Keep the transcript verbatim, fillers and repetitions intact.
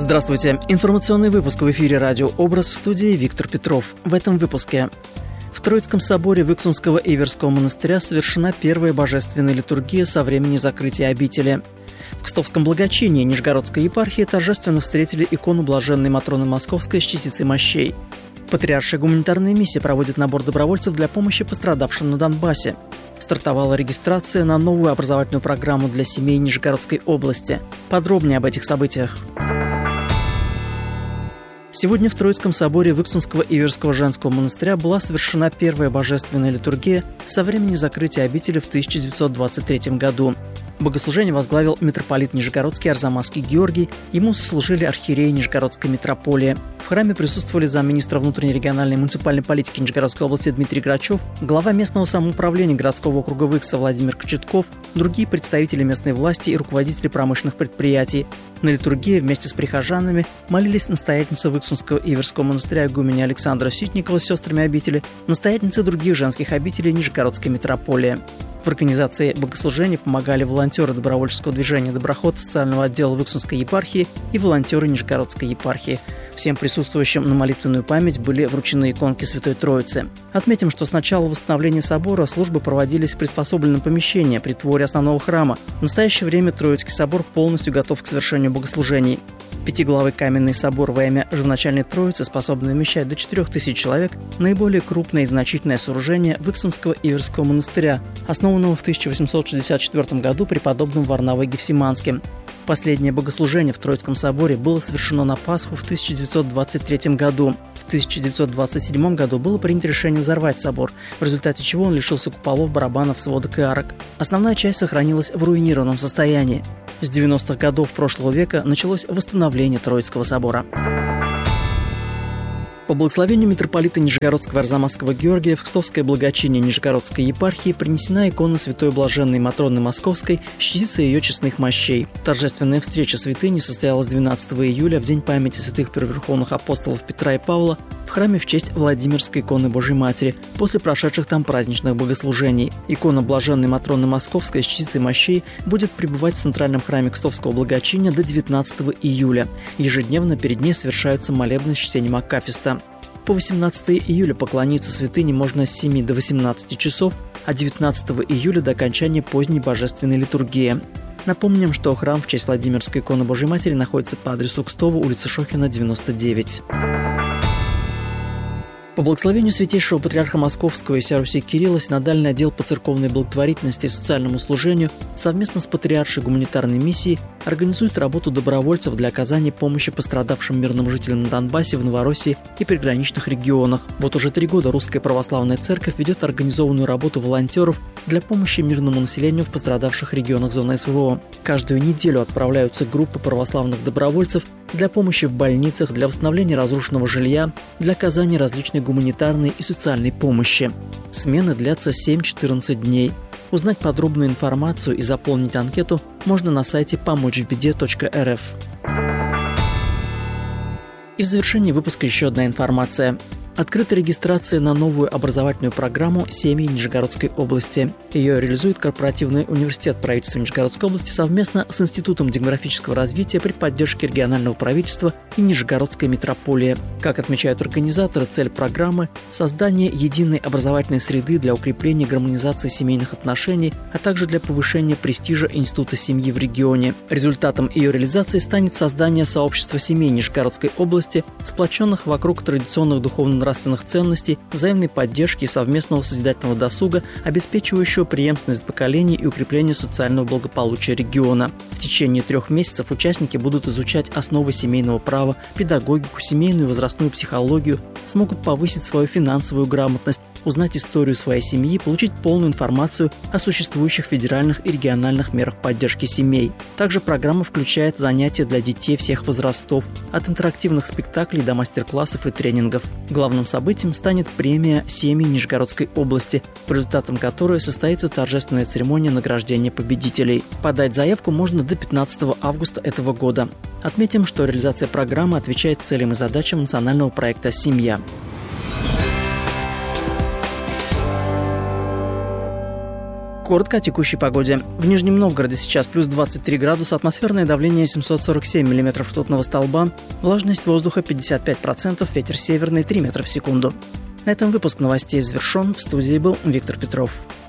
Здравствуйте. Информационный выпуск в эфире радио «Образ», в студии Виктор Петров. В этом выпуске. В Троицком соборе Выксунского Иверского монастыря совершена первая божественная литургия со времени закрытия обители. В Кстовском благочинии Нижегородской епархии торжественно встретили икону блаженной Матроны Московской с частицей мощей. Патриаршая гуманитарная миссия проводит набор добровольцев для помощи пострадавшим на Донбассе. Стартовала регистрация на новую образовательную программу для семей Нижегородской области. Подробнее об этих событиях. Сегодня в Троицком соборе Выксунского Иверского женского монастыря была совершена первая божественная литургия со времени закрытия обители в тысяча девятьсот двадцать третьем году. Богослужение возглавил митрополит Нижегородский Арзамасский Георгий, ему сослужили архиереи Нижегородской митрополии. В храме присутствовали замминистра внутренней региональной и муниципальной политики Нижегородской области Дмитрий Грачев, глава местного самоуправления городского округа Выкса Владимир Кочетков, другие представители местной власти и руководители промышленных предприятий. На литургии вместе с прихожанами молились настоятельница Выксунского Иверского монастыря игуменя Александра Ситникова с сестрами обители, настоятельницы других женских обителей Нижегородской митрополии. В организации богослужений помогали волонтеры добровольческого движения «Доброход» социального отдела Выксунской епархии и волонтеры Нижегородской епархии. Всем присутствующим на молитвенную память были вручены иконки Святой Троицы. Отметим, что с начала восстановления собора службы проводились в приспособленном помещении при творе основного храма. В настоящее время Троицкий собор полностью готов к совершению богослужений. Пятиглавый каменный собор во имя Живоначальной Троицы, способный вмещать до четырех тысяч человек, наиболее крупное и значительное сооружение Выксунского Иверского монастыря, основанного в тысяча восемьсот шестьдесят четвёртом году преподобным Варнавой Гефсиманским. Последнее богослужение в Троицком соборе было совершено на Пасху в тысяча девятьсот двадцать третьем году. В тысяча девятьсот двадцать седьмом году было принято решение взорвать собор, в результате чего он лишился куполов, барабанов, сводок и арок. Основная часть сохранилась в руинированном состоянии. С девяностых годов прошлого века началось восстановление Троицкого собора. По благословению митрополита Нижегородского Арзамасского Георгия в Кстовское благочиние Нижегородской епархии принесена икона Святой Блаженной Матроны Московской с частицей ее честных мощей. Торжественная встреча святыни состоялась двенадцатого июля в день памяти святых первоверховных апостолов Петра и Павла в храме в честь Владимирской иконы Божьей Матери после прошедших там праздничных богослужений. Икона Блаженной Матроны Московской с частицей мощей будет пребывать в центральном храме Кстовского благочиния до девятнадцатого июля. Ежедневно перед ней совершаются молебны с чтением акафиста. По восемнадцатого июля поклониться святыне можно с семи до восемнадцати часов, а девятнадцатого июля до окончания поздней божественной литургии. Напомним, что храм в честь Владимирской иконы Божьей Матери находится по адресу Кстово, улица Шохина, девяносто девять. По благословению святейшего патриарха Московского и вся Руси Кирилла Синодальный отдел по церковной благотворительности и социальному служению совместно с Патриаршей гуманитарной миссией организует работу добровольцев для оказания помощи пострадавшим мирным жителям на Донбассе, в Новороссии и приграничных регионах. Вот уже три года Русская Православная Церковь ведет организованную работу волонтеров для помощи мирному населению в пострадавших регионах зоны эс вэ о. Каждую неделю отправляются группы православных добровольцев для помощи в больницах, для восстановления разрушенного жилья, для оказания различной гуманитарной и социальной помощи. Смены длятся семь-четырнадцать дней. Узнать подробную информацию и заполнить анкету можно на сайте помочь в беде точка эр эф. И в завершении выпуска еще одна информация. Открыта регистрация на новую образовательную программу «Семьи Нижегородской области». Ее реализует корпоративный университет правительства Нижегородской области совместно с Институтом демографического развития при поддержке регионального правительства и Нижегородской митрополии. Как отмечают организаторы, цель программы – создание единой образовательной среды для укрепления гармонизации семейных отношений, а также для повышения престижа Института семьи в регионе. Результатом ее реализации станет создание сообщества семей Нижегородской области, сплоченных вокруг традиционных духовных нравственных ценностей, взаимной поддержки и совместного созидательного досуга, обеспечивающего преемственность поколений и укрепление социального благополучия региона. В течение трех месяцев участники будут изучать основы семейного права, педагогику, семейную и возрастную психологию, смогут повысить свою финансовую грамотность, узнать историю своей семьи, получить полную информацию о существующих федеральных и региональных мерах поддержки семей. Также программа включает занятия для детей всех возрастов, от интерактивных спектаклей до мастер-классов и тренингов. Главным событием станет премия «Семьи Нижегородской области», по результатам которой состоится торжественная церемония награждения победителей. Подать заявку можно до пятнадцатого августа этого года. Отметим, что реализация программы отвечает целям и задачам национального проекта «Семья». Коротко о текущей погоде. В Нижнем Новгороде сейчас плюс двадцать три градуса, атмосферное давление семьсот сорок семь миллиметров ртутного столба, влажность воздуха пятьдесят пять процентов, ветер северный три метра в секунду. На этом выпуск новостей завершен. В студии был Виктор Петров.